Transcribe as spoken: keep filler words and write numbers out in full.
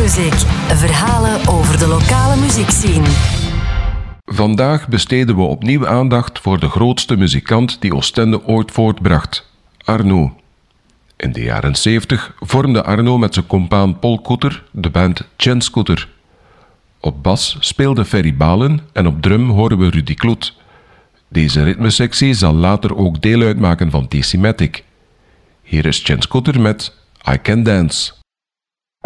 Music. Verhalen over de lokale muziekscene. Vandaag besteden we opnieuw aandacht voor de grootste muzikant die Oostende ooit voortbracht, Arno. In de jaren zeventig vormde Arno met zijn compaan Paul Koeter de band Chance Koeter. Op bas speelde Ferry Balen en op drum horen we Rudy Kloet. Deze ritmesectie zal later ook deel uitmaken van T C Matic. Hier is Chance Koeter met I Can Dance.